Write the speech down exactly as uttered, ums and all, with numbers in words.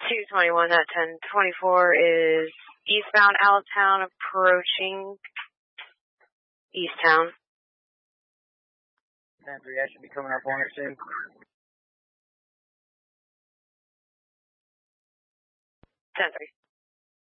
two twenty-one at ten twenty-four is eastbound Allentown approaching Easttown. ten three, I should be coming up on it soon. ten three.